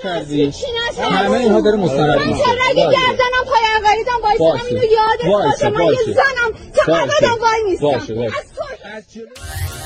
کردی همه اینها داره مستند میشه. من رگ گردنم پای عقاریدم وایسادم اینو یادت باشه. من یه زنم که ابدا وای نیستم. باشه